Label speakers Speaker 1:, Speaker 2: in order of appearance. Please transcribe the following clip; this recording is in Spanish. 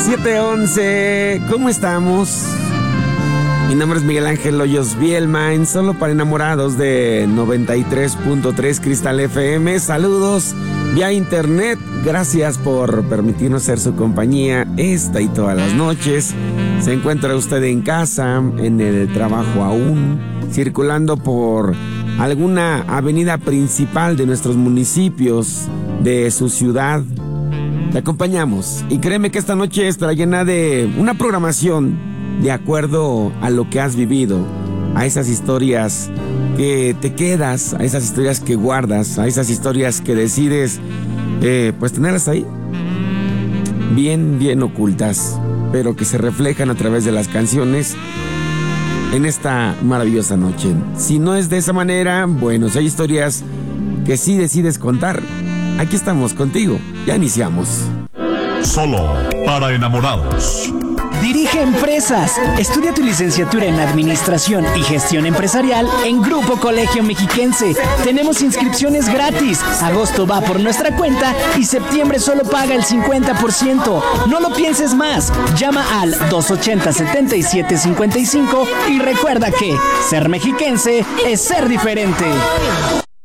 Speaker 1: 7:11, ¿cómo estamos? Mi nombre es Miguel Ángel Hoyos Bielma, en Solo para Enamorados de 93.3 Cristal FM. Saludos vía internet, gracias por permitirnos ser su compañía esta y todas las noches. Se encuentra usted en casa, en el trabajo aún, circulando por alguna avenida principal de nuestros municipios, de su ciudad. Te acompañamos y créeme que esta noche estará llena de una programación de acuerdo a lo que has vivido, a esas historias que te quedas, a esas historias que guardas, a esas historias que decides pues tenerlas ahí, bien ocultas, pero que se reflejan a través de las canciones en esta maravillosa noche. Si no es de esa manera, bueno, si hay historias que sí decides contar, aquí estamos contigo. Ya iniciamos.
Speaker 2: Solo para enamorados.
Speaker 3: Dirige empresas. Estudia tu licenciatura en Administración y Gestión Empresarial en Grupo Colegio Mexiquense. Tenemos inscripciones gratis. Agosto va por nuestra cuenta y septiembre solo paga el 50%. No lo pienses más. Llama al 280-7755 y recuerda que ser mexiquense es ser diferente.